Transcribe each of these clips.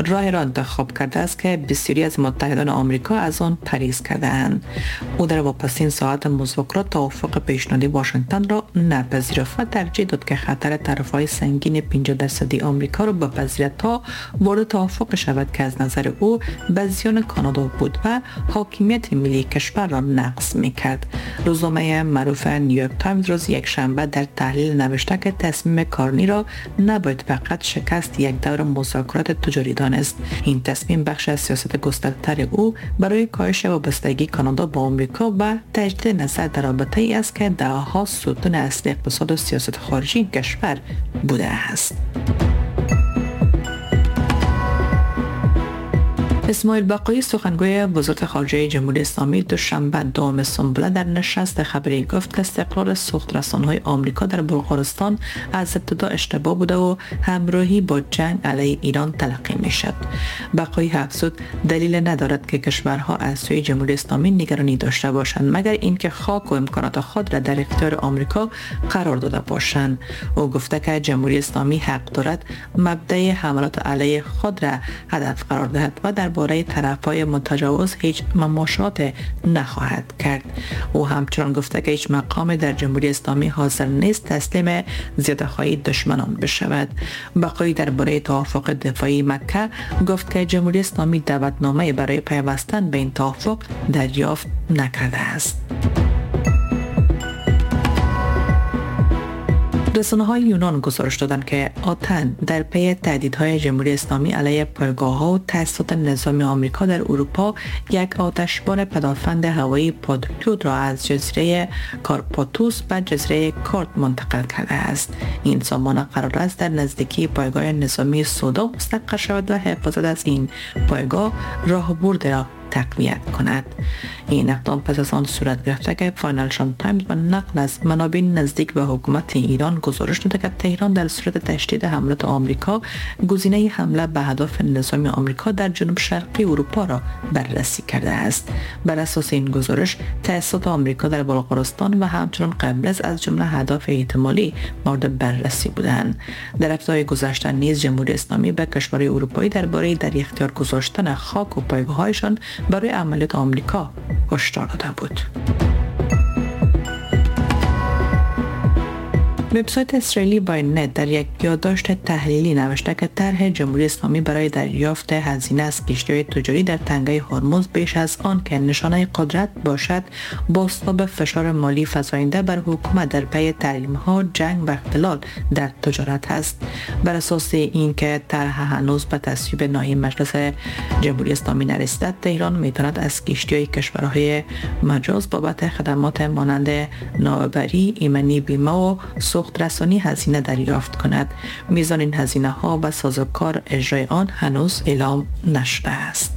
راه را انتخاب کرده است که بسیاری از متحدان آمریکا از آن پرهیز کرده‌اند. او در واپسین ساعت مذاکرات توافق پیشنهادی واشنگتن را نپذیرفت و ترجیح داد که خطر طرف‌های سنگین 50% آمریکا را بپذیرد تا وارد توافق شود که از نظر او به زیان کانادا بود و حاکمیت ملی کشور را نقض می‌کرد. روزنامه معروف نیویورک تایمز روز یکشنبه در تحلیل نوشته که تصمیم کارنی را نباید فقط شکست یک دور مذاکرات تجاری دانست. این تصمیم بخش از سیاست گسترده‌تر او برای کاهش وابستگی کانادا با آمریکا و تجدید نظر در رابطه ای است که دهه‌ها ستون اصلی اقتصاد و سیاست خارجی کشور بوده است. اسماعیل بقایی سخنگوی وزارت خارجه جمهوری اسلامی دوشنبه دوم سنبله در نشست خبری گفت که استقرار سوخت رسانه‌های آمریکا در بلغارستان از ابتدا اشتباه بوده و همراهی با جنگ علیه ایران تلقی می‌شد. بقایی افزود دلیل ندارد که کشورها از سوی جمهوری اسلامی نگرانی داشته باشند مگر اینکه خاک و امکانات خود را در اختیار آمریکا قرار داده باشند. او گفته که جمهوری اسلامی حق دارد مبدأ حملات علیه خود را هدف قرار دهد و در باره طرف‌های متجاوز هیچ مماشات نخواهد کرد. او همچنان گفته که هیچ مقام در جمهوری اسلامی حاضر نیست تسلیم زیاده‌خواهی دشمنان بشود. بقایی درباره توافق دفاعی مکه گفت که جمهوری اسلامی دعوتنامه برای پیوستن به این توافق دریافت نکرده است. رسانه‌های یونان گزارش دادند که آتن در پی تهدیدهای جمهوری اسلامی علیه پایگاه‌ها و تأسیسات نظامی آمریکا در اروپا یک آتشبار پدافند هوایی پادریوت را از جزیره کارپاتوس به جزیره کارت منتقل کرده است. این سامانه قرار است در نزدیکی پایگاه نظامی سودا مستقر شود و حفاظت از این پایگاه راهبرد را تقویت کند. این اقدام پس از آن صورت گرفته که فاینانشال تایمز با نقل از منابع نزدیک به حکومت ایران گزارش داده که تهران در صورت تشدید حملات آمریکا گزینه حمله به اهداف نظامی آمریکا در جنوب شرقی اروپا را بررسی کرده است. بر اساس این گزارش تأسیسات آمریکا در بلغارستان و همچنین قبرس از جمله اهداف احتمالی مورد بررسی بودند. در هفته‌های گذشته نیز جمهوری اسلامی به کشورهای اروپایی درباره در اختیار گذاشتن خاک و پایگاه‌هایشان برای عملیات آمریکا هشدار داده بود. وبسایت اسرائیلی باینت در یک یادداشت تحلیلی نوشته که طرح جمهوری اسلامی برای دریافت هزینه از کشتی‌های تجاری در تنگه هرمز بیش از آن که نشانه قدرت باشد بازتاب فشار مالی فزاینده بر حکومت در پی تحریم‌ها، جنگ و اختلال در تجارت است. بر اساس اینکه طرح هنوز به تصویب نهایی مجلس جمهوری اسلامی نرسیده، تهران میتواند از کشتی‌های کشورهای مجاز بابت خدمات مانند نوآوری، ایمنی، بیمه و سوخت رسانی هزینه دریافت کند. میزان این هزینه ها و سازوکار اجرای آن هنوز اعلام نشده است.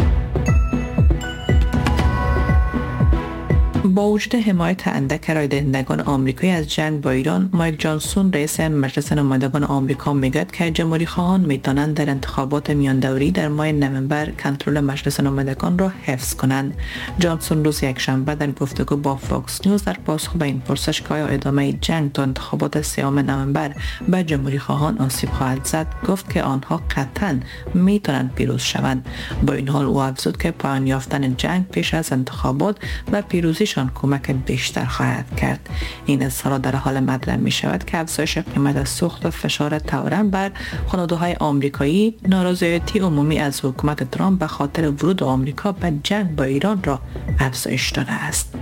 با وجود حمایت اندک رایدهندگان آمریکایی از جنگ با ایران، مایک جانسون رئیس مجلس نمایندگان آمریکا میگوید که جمهوری خواهان میتوانند در انتخابات میان دوری در ماه نوامبر کنترل مجلس نمایندگان را حفظ کنند. جانسون روز یکشنبه در گفتگو با فاکس نیوز در پاسخ به این پرسش که آیا ادامه جنگ تا انتخابات 3 نوامبر به جمهوری خواهان آسیب خواهد زد، گفت که آنها قطعاً میتوانند پیروز شوند. با این حال او افزود که پایان یافتن جنگ پیش از انتخابات و پیروزیشان کمک بیشتر خواهد کرد. این اظهارات در حال مطرح می شود که افزایش قیمت سوخت و فشار تورم بر خانواده‌های آمریکایی، نارضایتی عمومی از حکومت ترامپ به خاطر ورود آمریکا به جنگ با ایران را افزایش داده است.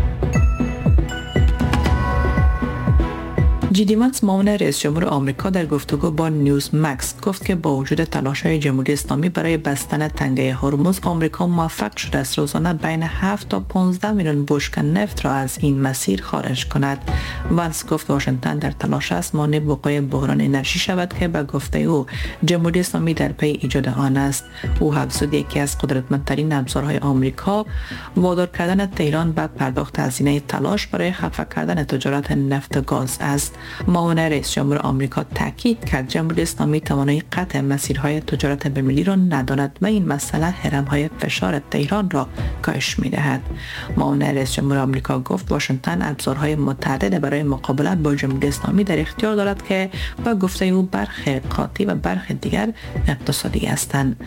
جی دی وانس معاون رئیس جمهور آمریکا در گفتگو با نیوز مکس گفت که با وجود تلاش‌های جمهوری اسلامی برای بستن تنگه هرمز، آمریکا موفق شده است روزانه بین 7 تا 15 میلیون بشکه نفت را از این مسیر خارج کند. وانس گفت واشنگتن در تلاش است مانع وقوع بحران انرژی شود که به گفته او جمهوری اسلامی در پی ایجاد آن است. او افزود یکی از قدرتمندترین ابزارهای آمریکا وادار کردن تهران به پرداخت هزینه تلاش برای خفه کردن تجارت نفت و گاز است. معاون رئیس جمهور آمریکا تاکید کرد جمهوری اسلامی توانایی قطع مسیرهای تجارت بین‌المللی را نداند و این مسئله حرم‌های فشار تهران را کاهش می‌دهد. معاون رئیس جمهور آمریکا گفت واشنگتن ابزارهای متعدد برای مقابله با جمهوری اسلامی در اختیار دارد که با گفته او برخی قاطع و برخی دیگر اقتصادی هستند.